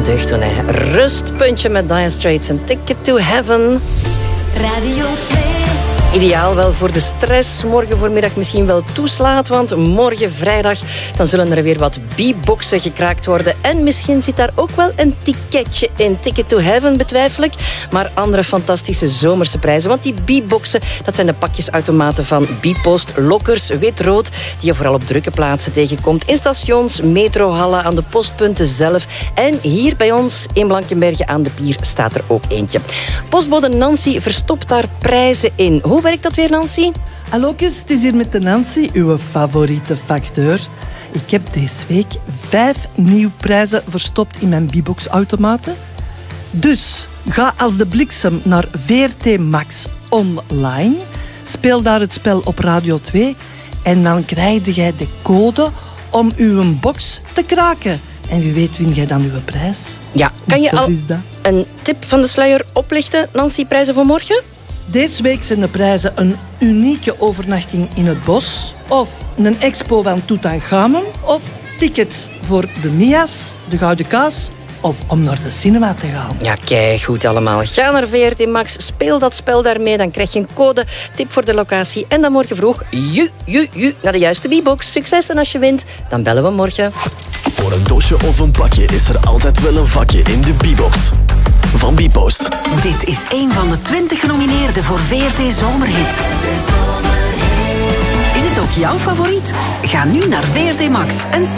geen deugd doen. Hè. Rustpuntje met Dire Straits en Ticket to Heaven. Radio 2. Ideaal wel voor de stress. Morgen voormiddag misschien wel toeslaat, want morgen vrijdag dan zullen er weer wat beatboxen gekraakt worden. En misschien zit daar ook wel een ticketje in. Ticket to Heaven betwijfel ik, maar andere fantastische zomerse prijzen. Want die beatboxen, dat zijn de pakjesautomaten van Bpost. Lokkers, wit-rood, die je vooral op drukke plaatsen tegenkomt. In stations, metrohallen, aan de postpunten zelf. En hier bij ons in Blankenberge aan de Pier staat er ook eentje. Postbode Nancy verstopt daar prijzen in. Hoe werkt dat weer, Nancy? Hallo, het is hier met de Nancy, uw favoriete facteur. Ik heb deze week 5 nieuwe prijzen verstopt in mijn Bbox-automaten. Dus ga als de bliksem naar VRT Max online. Speel daar het spel op Radio 2. En dan krijg jij de code om uw box te kraken. En wie weet win jij dan uw prijs. Ja, kan je al een tip van de sluier oplichten, Nancy, prijzen voor morgen? Deze week zijn de prijzen een unieke overnachting in het bos, of een expo van Tutankhamon, of tickets voor de Mia's, de Gouden Kaas, of om naar de cinema te gaan. Ja, kijk, goed allemaal. Ga naar VRT Max, speel dat spel daarmee, dan krijg je een code, tip voor de locatie en dan morgen vroeg naar de juiste Bbox. Succes en als je wint, dan bellen we morgen. Voor een doosje of een pakje is er altijd wel een vakje in de Bbox. Van Bpost. Dit is een van de 20 genomineerden voor VRT Zomerhit. Is het ook jouw favoriet? Ga nu naar VRT Max en